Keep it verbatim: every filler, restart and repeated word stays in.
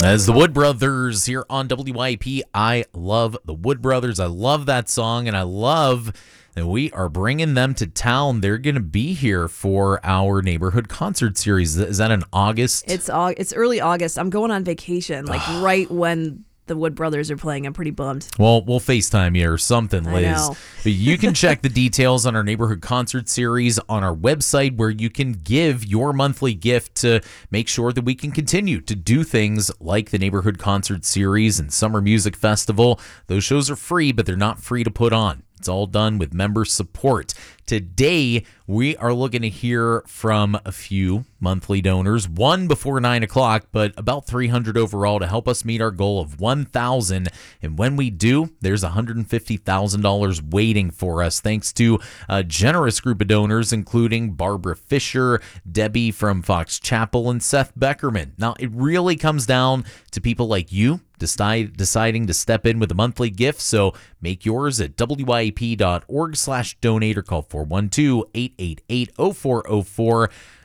As the Wood Brothers here on W I P. I love the Wood Brothers. I love that song, and I love that we are bringing them to town. They're going to be here for our neighborhood concert series. Is that in August? It's au- it's early August. I'm going on vacation, like right when the Wood Brothers are playing. I'm pretty bummed. Well, we'll FaceTime you or something, Liz. I know. But you can check the details on our neighborhood concert series on our website, where you can give your monthly gift to make sure that we can continue to do things like the neighborhood concert series and summer music festival. Those shows are free, but they're not free to put on. It's all done with member support. Today, we are looking to hear from a few monthly donors, one before nine o'clock, but about three hundred overall to help us meet our goal of one thousand. And when we do, there's one hundred fifty thousand dollars waiting for us, thanks to a generous group of donors, including Barbara Fisher, Debbie from Fox Chapel, and Seth Beckerman. Now, it really comes down to people like you decide, deciding to step in with a monthly gift, so make yours at W I P dot org slash donate or call four one two, eight eight eight, oh four oh four.